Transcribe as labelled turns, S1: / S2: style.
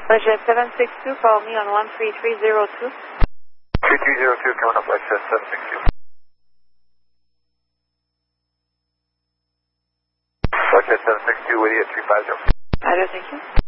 S1: WestJet 762, follow me on 13302.
S2: 3302, coming up WestJet 762. WestJet 762, waiting at 350.
S1: Roger, thank you.